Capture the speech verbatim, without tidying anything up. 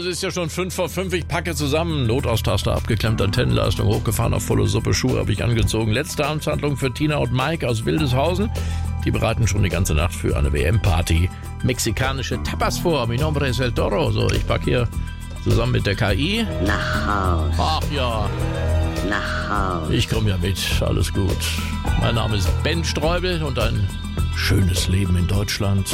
ist ja schon fünf vor fünf. Ich packe zusammen. Notaustasser abgeklemmt, Antennenleistung hochgefahren, auf volle Suppe, Schuhe habe ich angezogen. Letzte Amtshandlung für Tina und Mike aus Wildeshausen. Die bereiten schon die ganze Nacht für eine W M-Party mexikanische Tapas vor. Mi nombre es el Toro. So, ich packe hier zusammen mit der K I. Nach Haus. Ach ja. Nach Haus. Ich komme ja mit. Alles gut. Mein Name ist Ben Streubel und ein schönes Leben in Deutschland.